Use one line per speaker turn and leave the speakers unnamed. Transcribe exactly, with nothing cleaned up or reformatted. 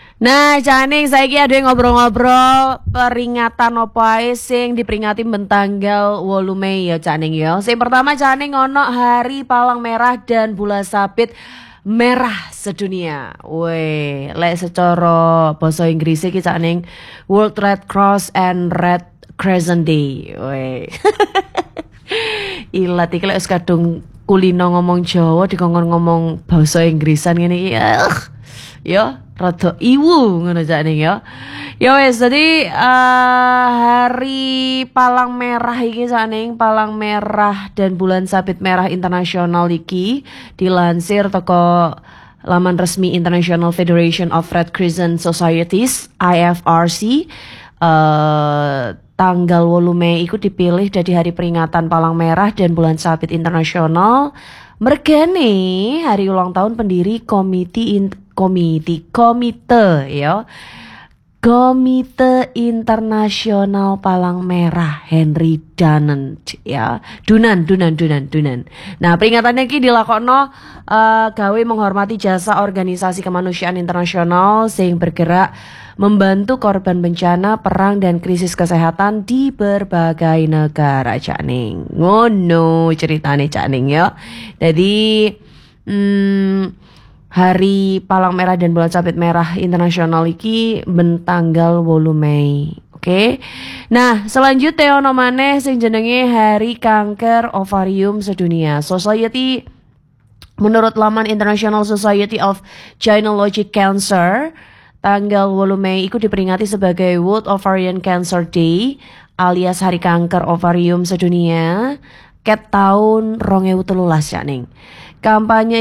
Nah, Caning saiki ada ngobrol-ngobrol peringatan apa ae sing diperingati ben tanggal wolu Mei ya Caning ya. Sing pertama Caning ono Hari Palang Merah dan Bulan Sabit Merah Sedunia. Weh, lek secara basa Inggris iki Caning World Red Cross and Red Crescent Day. Weh. Ilat iki lek wis kadung kulino ngomong Jawa dikongkon ngomong basa Inggrisan ngene iki. Ya, rada iwu ngono Caning ya. Ya wes jadi uh, Hari Palang Merah iki Caning, Palang Merah dan Bulan Sabit Merah Internasional iki dilansir teko laman resmi International Federation of Red Crescent Societies I F R C. Uh, tanggal wolu Mei iku dipilih dari hari peringatan Palang Merah dan Bulan Sabit Internasional mergane hari ulang tahun pendiri Komite in, Komite Komite ya Komite Internasional Palang Merah Henry Dunant ya Dunan Dunan Dunan Dunan. Nah peringatannya ini dilakokno uh, gawe menghormati jasa organisasi kemanusiaan internasional sing bergerak membantu korban bencana, perang dan krisis kesehatan di berbagai negara Caning. Ngono ceritane Caning ya. Jadi hmm, Hari Palang Merah dan Bulan Sabit Merah Internasional iki ben tanggal wolu Mei. Oke. Okay? Nah, selanjutnya ono maneh sing jenenge Hari Kanker Ovarium Sedunia. Society menurut laman International Society of Gynecologic Cancer, tanggal wolu Mei iku diperingati sebagai World Ovarian Cancer Day alias Hari Kanker Ovarium Sedunia ket tahun rong ewu telulas Caning. Kampanye